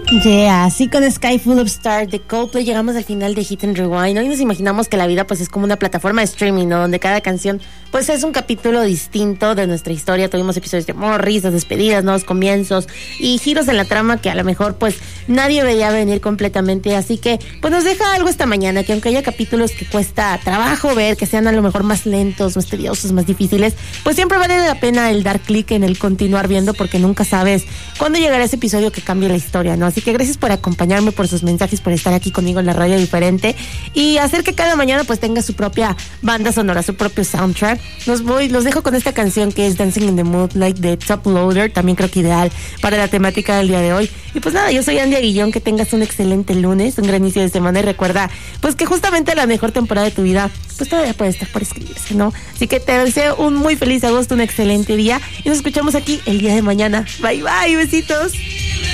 Yeah, así con Sky Full of Stars de Coldplay llegamos al final de Hit and Rewind. Hoy nos imaginamos que la vida pues es como una plataforma de streaming, ¿no? Donde cada canción pues es un capítulo distinto de nuestra historia. Tuvimos episodios de amor, risas, despedidas, nuevos comienzos y giros en la trama que a lo mejor pues nadie veía venir completamente. Así que pues nos deja algo esta mañana, que aunque haya capítulos que cuesta trabajo ver, que sean a lo mejor más lentos, más tediosos, más difíciles, pues siempre vale la pena el dar clic en el continuar viendo, porque nunca sabes cuándo llegará ese episodio que cambie la historia, ¿no? Así que gracias por acompañarme, por sus mensajes, por estar aquí conmigo en la radio diferente y hacer que cada mañana pues tenga su propia banda sonora, su propio soundtrack. Los dejo con esta canción que es Dancing in the Moonlight de Top Loader, también creo que ideal para la temática del día de hoy. Y pues nada, yo soy Andy Aguillón, que tengas un excelente lunes, un gran inicio de semana y recuerda pues que justamente la mejor temporada de tu vida pues todavía puede estar por escribirse, ¿no? Así que te deseo un muy feliz agosto, un excelente día y nos escuchamos aquí el día de mañana. Bye bye, besitos.